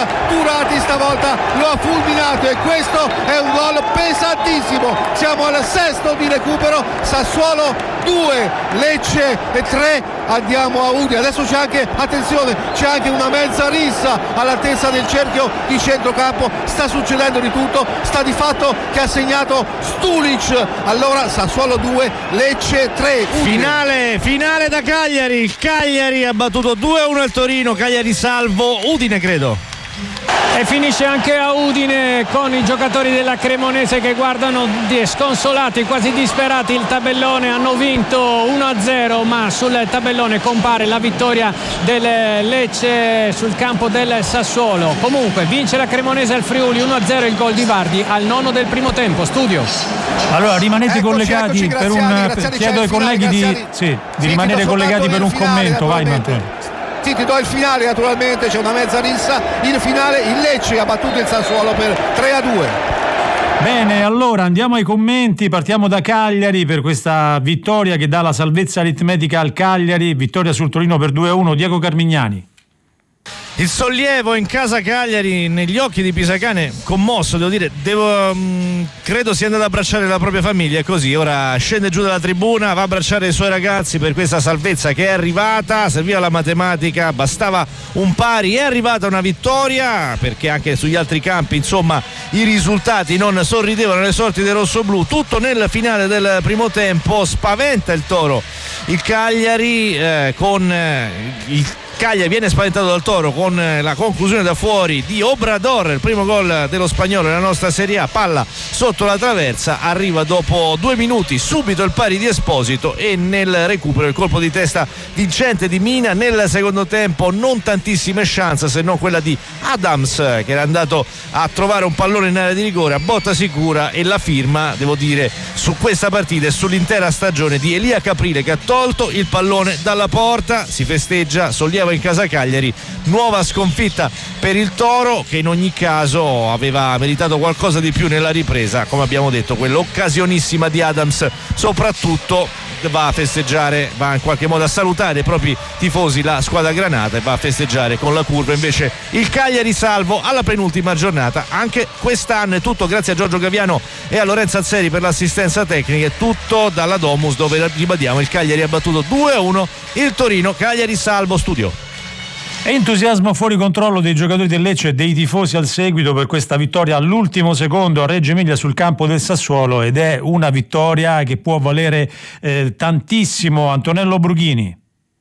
Turati stavolta lo ha fulminato e questo è un gol pesantissimo. Siamo al sesto di recupero, Sassuolo 2, Lecce 3, andiamo a Udine. Adesso c'è anche, attenzione, c'è anche una mezza rissa all'altezza del cerchio di centrocampo, sta succedendo di tutto, sta di fatto che ha segnato Stulic. Allora Sassuolo 2, Lecce 3. Finale da Cagliari. Il Cagliari ha battuto 2-1 il Torino, Cagliari salvo Udine credo. E finisce anche a Udine con i giocatori della Cremonese che guardano sconsolati, quasi disperati il tabellone. Hanno vinto 1-0, ma sul tabellone compare la vittoria del Lecce sul campo del Sassuolo. Comunque vince la Cremonese al Friuli 1-0, il gol di Vardi al 9 del primo tempo. Studio. Allora rimanete collegati per chiedo ai colleghi di rimanere collegati per un commento. Vai Manfredo. Sì, ti do il finale naturalmente, c'è una mezza rissa. Il finale, il Lecce ha battuto il Sassuolo per 3-2. Bene, allora andiamo ai commenti, partiamo da Cagliari per questa vittoria che dà la salvezza aritmetica al Cagliari, vittoria sul Torino per 2-1, Diego Carmignani. Il sollievo in casa Cagliari negli occhi di Pisacane, commosso, devo dire, credo sia andato ad abbracciare la propria famiglia, è così, ora scende giù dalla tribuna, va a abbracciare i suoi ragazzi per questa salvezza che è arrivata, serviva la matematica, bastava un pari, è arrivata una vittoria, perché anche sugli altri campi, insomma, i risultati non sorridevano alle sorti dei rossoblù. Tutto nel finale del primo tempo, spaventa il Toro il Cagliari il Cagliari viene spaventato dal Toro con la conclusione da fuori di Obrador, il primo gol dello spagnolo nella nostra Serie A, palla sotto la traversa, arriva dopo 2 minuti subito il pari di Esposito e nel recupero il colpo di testa vincente di Mina. Nel secondo tempo non tantissime chance se non quella di Adams che era andato a trovare un pallone in area di rigore a botta sicura, e la firma, devo dire, su questa partita e sull'intera stagione di Elia Caprile, che ha tolto il pallone dalla porta. Si festeggia, sollievo in casa Cagliari, nuova sconfitta per il Toro che in ogni caso aveva meritato qualcosa di più nella ripresa, come abbiamo detto quell'occasionissima di Adams soprattutto. Va a festeggiare, va in qualche modo a salutare i propri tifosi la squadra granata e va a festeggiare con la curva invece il Cagliari salvo alla penultima giornata anche quest'anno. È tutto grazie a Giorgio Gaviano e a Lorenzo Azzeri per l'assistenza tecnica, è tutto dalla Domus dove ribadiamo il Cagliari ha battuto 2-1 il Torino. Cagliari salvo. Studio. Entusiasmo fuori controllo dei giocatori del Lecce e dei tifosi al seguito per questa vittoria all'ultimo secondo a Reggio Emilia sul campo del Sassuolo, ed è una vittoria che può valere tantissimo. Antonello Brughini.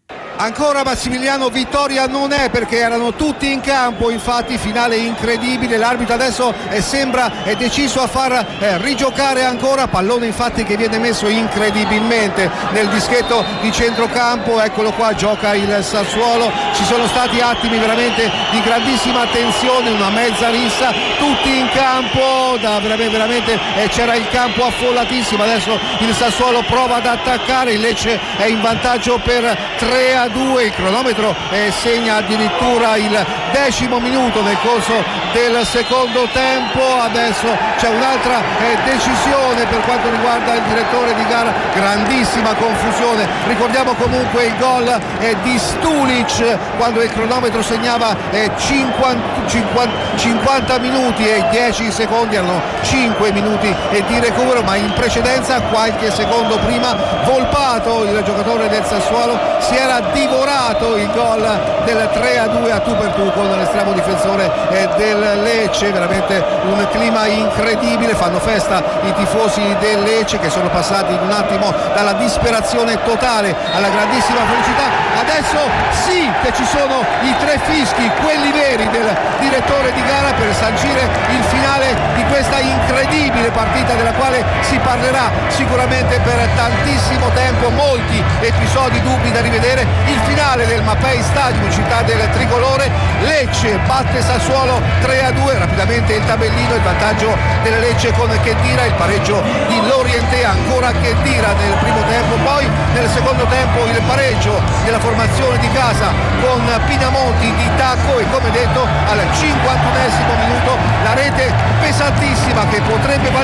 Ancora Massimiliano, vittoria non è perché erano tutti in campo, infatti finale incredibile, l'arbitro adesso sembra è deciso a far rigiocare ancora, pallone infatti che viene messo incredibilmente nel dischetto di centrocampo, eccolo qua, gioca il Sassuolo. Ci sono stati attimi veramente di grandissima tensione, una mezza rissa, tutti in campo, veramente c'era il campo affollatissimo. Adesso il Sassuolo prova ad attaccare, il Lecce è in vantaggio per 3-2, il cronometro segna addirittura il 10° minuto nel corso del secondo tempo. Adesso c'è un'altra decisione per quanto riguarda il direttore di gara, grandissima confusione. Ricordiamo comunque il gol di Stulic quando il cronometro segnava 50 minuti e 10 secondi, erano 5 minuti di recupero, ma in precedenza qualche secondo prima Volpato, il giocatore del Sassuolo, si era divorato il gol del 3-2 a tu per tu con l'estremo difensore del Lecce. Veramente un clima incredibile, fanno festa i tifosi del Lecce che sono passati in un attimo dalla disperazione totale alla grandissima felicità. Adesso sì che ci sono i 3 fischi, quelli veri, del direttore di gara per sancire il finale di questa incredibile partita della quale si parlerà sicuramente per tantissimo tempo, molti episodi dubbi da rivedere. Il finale del Mapei Stadium, città del tricolore, Lecce batte Sassuolo 3-2, rapidamente il tabellino, il vantaggio delle Lecce con Khedira, il pareggio di Lorientè, ancora Khedira nel primo tempo, poi nel secondo tempo il pareggio della formazione di casa con Pinamonti di tacco e come detto al 51° minuto la rete pesantissima che potrebbe valere